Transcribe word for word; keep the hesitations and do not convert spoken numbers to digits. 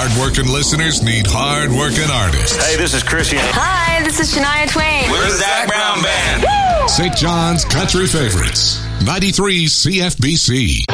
Hard-working listeners need hard-working artists. Hey, this is Chrissy. Hi, this is Shania Twain. We're the Zach Brown Band. Saint John's Country Favorites, ninety-three C F B C.